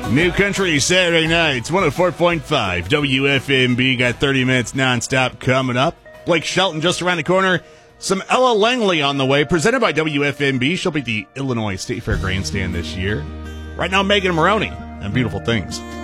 New Country Saturday nights, 104.5 WFMB. Got 30 minutes nonstop coming up. Blake Shelton just around the corner. Some Ella Langley on the way, presented by WFMB. She'll be at the Illinois State Fair Grandstand this year. Right now, Megan Maroney and Beautiful Things.